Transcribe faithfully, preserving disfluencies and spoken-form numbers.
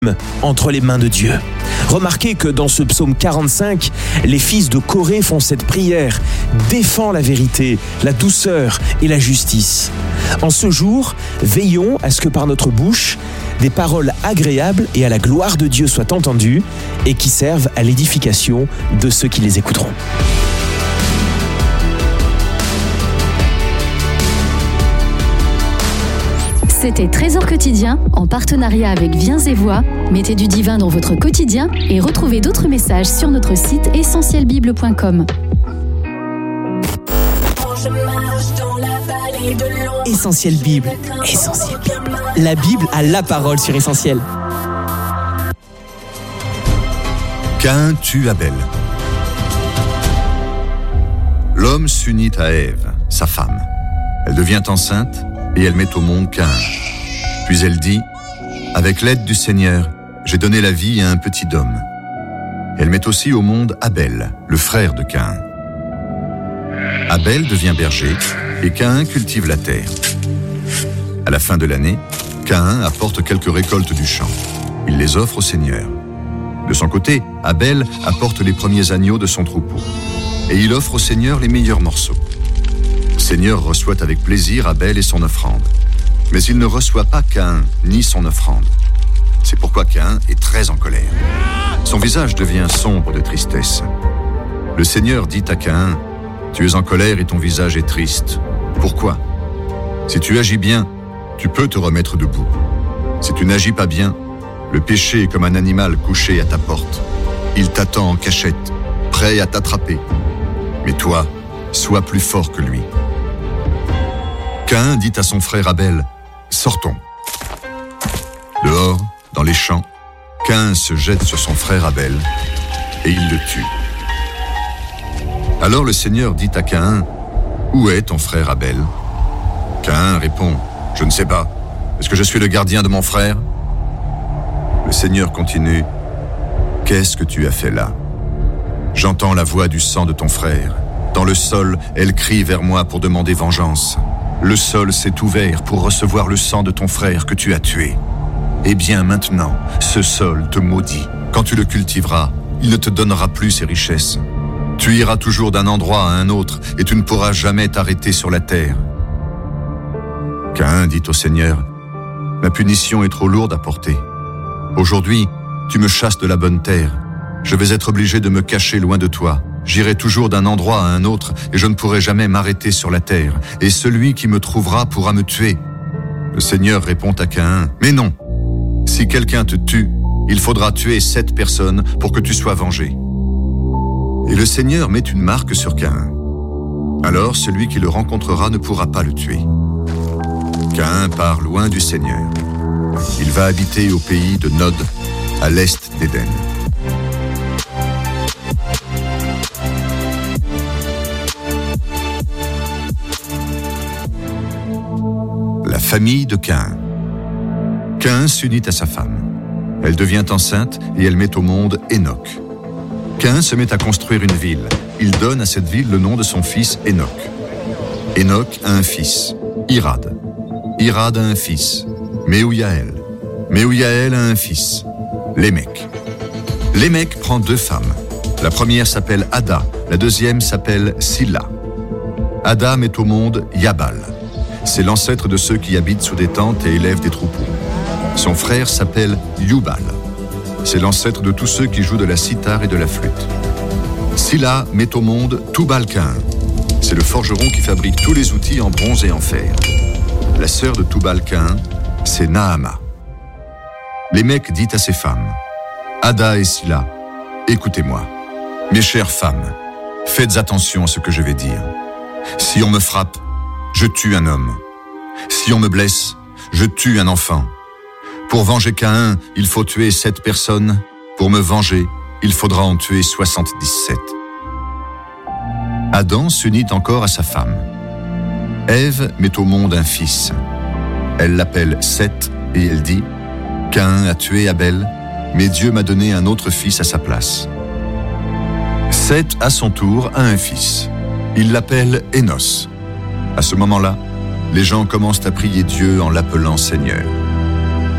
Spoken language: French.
entre les mains de Dieu. Remarquez que dans ce psaume quarante-cinq, les fils de Corée font cette prière, défend la vérité, la douceur et la justice. En ce jour, veillons à ce que par notre bouche, des paroles agréables et à la gloire de Dieu soient entendues et qui servent à l'édification de ceux qui les écouteront. C'était Trésor quotidien en partenariat avec Viens et Voix. Mettez du divin dans votre quotidien et retrouvez d'autres messages sur notre site essentiel bible point com. Essentiel Bible, Essentiel Bible. La Bible a la parole sur Essentiel. Caïn tue Abel. L'homme s'unit à Ève, sa femme. Elle devient enceinte et elle met au monde Caïn. Puis elle dit, « Avec l'aide du Seigneur, j'ai donné la vie à un petit homme. » Elle met aussi au monde Abel, le frère de Caïn. Abel devient berger et Caïn cultive la terre. À la fin de l'année, Caïn apporte quelques récoltes du champ. Il les offre au Seigneur. De son côté, Abel apporte les premiers agneaux de son troupeau. Et il offre au Seigneur les meilleurs morceaux. Le Seigneur reçoit avec plaisir Abel et son offrande. Mais il ne reçoit pas Caïn ni son offrande. C'est pourquoi Caïn est très en colère. Son visage devient sombre de tristesse. Le Seigneur dit à Caïn, « Tu es en colère et ton visage est triste. Pourquoi ? Si tu agis bien, tu peux te remettre debout. Si tu n'agis pas bien, le péché est comme un animal couché à ta porte. Il t'attend en cachette, prêt à t'attraper. Mais toi, sois plus fort que lui. » Caïn dit à son frère Abel, « Sortons. » Dehors, dans les champs, Caïn se jette sur son frère Abel et il le tue. Alors le Seigneur dit à Caïn, « Où est ton frère Abel ?» Caïn répond, « Je ne sais pas. Est-ce que je suis le gardien de mon frère ?» Le Seigneur continue, « Qu'est-ce que tu as fait là ? J'entends la voix du sang de ton frère. Dans le sol, elle crie vers moi pour demander vengeance. Le sol s'est ouvert pour recevoir le sang de ton frère que tu as tué. Eh bien maintenant, ce sol te maudit. Quand tu le cultiveras, il ne te donnera plus ses richesses. Tu iras toujours d'un endroit à un autre et tu ne pourras jamais t'arrêter sur la terre. » Caïn dit au Seigneur, « Ma punition est trop lourde à porter. Aujourd'hui, tu me chasses de la bonne terre. Je vais être obligé de me cacher loin de toi. J'irai toujours d'un endroit à un autre et je ne pourrai jamais m'arrêter sur la terre. Et celui qui me trouvera pourra me tuer. » Le Seigneur répond à Caïn, « Mais non. Si quelqu'un te tue, il faudra tuer sept personnes pour que tu sois vengé. » Et le Seigneur met une marque sur Caïn. Alors celui qui le rencontrera ne pourra pas le tuer. Caïn part loin du Seigneur. Il va habiter au pays de Nod, à l'est d'Éden. La famille de Caïn. Caïn s'unit à sa femme. Elle devient enceinte et elle met au monde Enoch. Caïn se met à construire une ville. Il donne à cette ville le nom de son fils Enoch. Enoch a un fils, Irad. Irad a un fils, Mehujaël. Mehujaël a un fils, Lémec. Lémec prend deux femmes. La première s'appelle Ada, la deuxième s'appelle Silla. Ada met au monde Yabal. C'est l'ancêtre de ceux qui habitent sous des tentes et élèvent des troupeaux. Son frère s'appelle Yubal. C'est l'ancêtre de tous ceux qui jouent de la cithare et de la flûte. Silla met au monde Tubal-Caïn. C'est le forgeron qui fabrique tous les outils en bronze et en fer. La sœur de Tubal-Caïn, c'est Naama. Lémec dit à ses femmes, « Ada et Silla, écoutez-moi. Mes chères femmes, faites attention à ce que je vais dire. Si on me frappe, je tue un homme. Si on me blesse, je tue un enfant. Pour venger Caïn, il faut tuer sept personnes. Pour me venger, il faudra en tuer soixante-dix-sept. » Adam s'unit encore à sa femme. Ève met au monde un fils. Elle l'appelle Seth et elle dit, « Caïn a tué Abel, mais Dieu m'a donné un autre fils à sa place. » Seth, à son tour, a un fils. Il l'appelle Énos. À ce moment-là, les gens commencent à prier Dieu en l'appelant Seigneur.